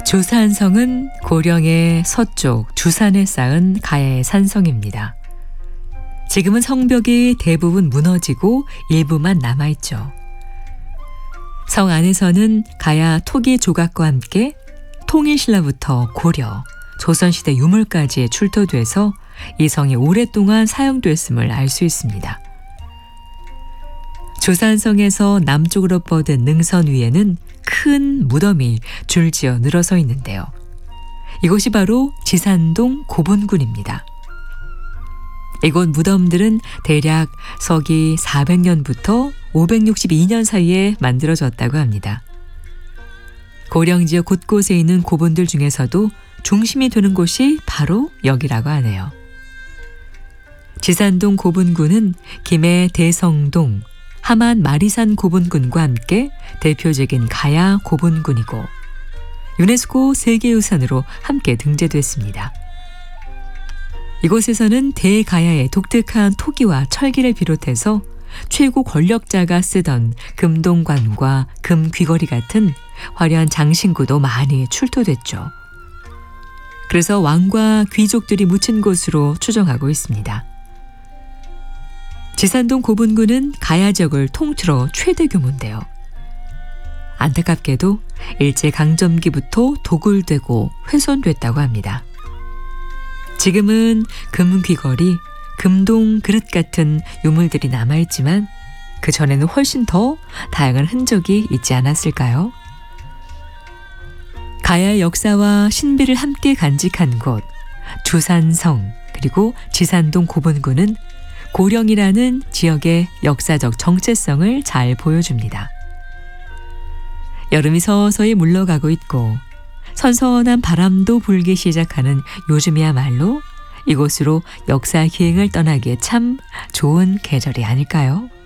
주산성은 고령의 서쪽 주산에 쌓은 가야의 산성입니다. 지금은 성벽이 대부분 무너지고 일부만 남아있죠. 성 안에서는 가야 토기 조각과 함께 통일신라부터 고려, 조선시대 유물까지 출토돼서 이 성이 오랫동안 사용됐음을 알 수 있습니다. 주산성에서 남쪽으로 뻗은 능선 위에는 큰 무덤이 줄지어 늘어서 있는데요. 이곳이 바로 지산동 고분군입니다. 이곳 무덤들은 대략 서기 400년부터 562년 사이에 만들어졌다고 합니다. 고령 지역 곳곳에 있는 고분들 중에서도 중심이 되는 곳이 바로 여기라고 하네요. 지산동 고분군은 김해 대성동, 함안 마리산 고분군과 함께 대표적인 가야 고분군이고 유네스코 세계유산으로 함께 등재됐습니다. 이곳에서는 대가야의 독특한 토기와 철기를 비롯해서 최고 권력자가 쓰던 금동관과 금귀걸이 같은 화려한 장신구도 많이 출토됐죠. 그래서 왕과 귀족들이 묻힌 곳으로 추정하고 있습니다. 지산동 고분군은 가야 지역을 통틀어 최대 규모인데요. 안타깝게도 일제강점기부터 도굴되고 훼손됐다고 합니다. 지금은 금귀걸이, 금동 그릇 같은 유물들이 남아있지만 그전에는 훨씬 더 다양한 흔적이 있지 않았을까요? 가야의 역사와 신비를 함께 간직한 곳, 주산성 그리고 지산동 고분군은 고령이라는 지역의 역사적 정체성을 잘 보여줍니다. 여름이 서서히 물러가고 있고 선선한 바람도 불기 시작하는 요즘이야말로 이곳으로 역사 기행을 떠나기에 참 좋은 계절이 아닐까요?